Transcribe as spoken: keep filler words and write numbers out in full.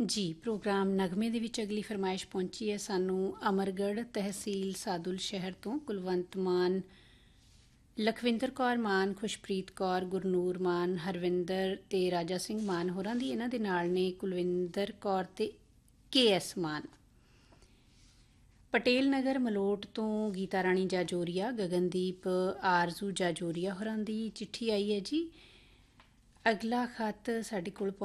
ਜੀ ਪ੍ਰੋਗਰਾਮ ਨਗਮੇ ਦੇ ਵਿੱਚ ਅਗਲੀ ਫਰਮਾਇਸ਼ ਪਹੁੰਚੀ ਹੈ ਸਾਨੂੰ ਅਮਰਗੜ੍ਹ ਤਹਿਸੀਲ ਸਾਦੁਲ ਸ਼ਹਿਰ ਤੋਂ ਕੁਲਵੰਤ ਮਾਨ, ਲਖਵਿੰਦਰ ਕੌਰ ਮਾਨ, ਖੁਸ਼ਪ੍ਰੀਤ ਕੌਰ, ਗੁਰਨੂਰ ਮਾਨ, ਹਰਵਿੰਦਰ ਤੇ ਰਾਜਾ ਸਿੰਘ ਮਾਨ ਹੋਰਾਂ ਦੀ। ਇਹਨਾਂ ਦੇ ਨਾਲ ਨੇ ਕੁਲਵਿੰਦਰ ਕੌਰ ਤੇ ਕੇ ਐਸ ਮਾਨ। ਪਟੇਲ ਨਗਰ ਮਲੋਟ ਤੋਂ ਗੀਤਾ ਰਾਣੀ ਜਾਜੋਰੀਆ, ਗਗਨਦੀਪ ਆਰਜ਼ੂ ਜਾਜੋਰੀਆ ਹੋਰਾਂ ਦੀ ਚਿੱਠੀ ਆਈ ਹੈ ਜੀ। ਅਗਲਾ ਖੱਤ ਸਾਡੇ ਕੋਲ